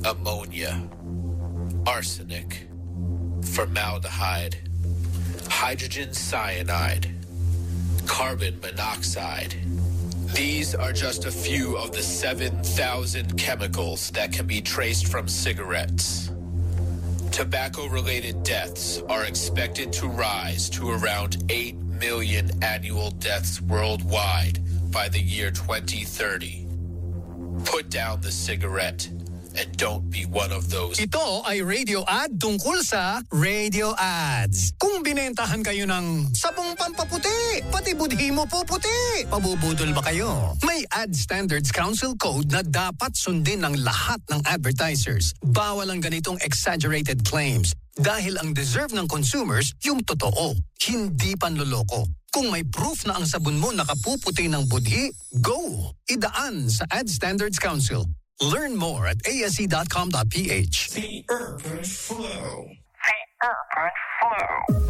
ammonia, arsenic, formaldehyde, hydrogen cyanide, carbon monoxide. These are just a few of the 7,000 chemicals that can be traced from cigarettes. Tobacco-related deaths are expected to rise to around 8 million annual deaths worldwide by the year 2030. Put down the cigarette and don't be one of those. Ito ay radio ad tungkol sa radio ads. Kung binentahan kayo ng sabong pampaputi, pati budhi mo po puti, pabubudol ba kayo? May Ad Standards Council code na dapat sundin ng lahat ng advertisers. Bawal ang ganitong exaggerated claims dahil ang deserve ng consumers yung totoo, hindi panloloko. Kung may proof na ang sabon mo nakapuputi ng budhi, go! Idaan sa Ad Standards Council. Learn more at asc.com.ph. The Urban Flow. The Urban Flow.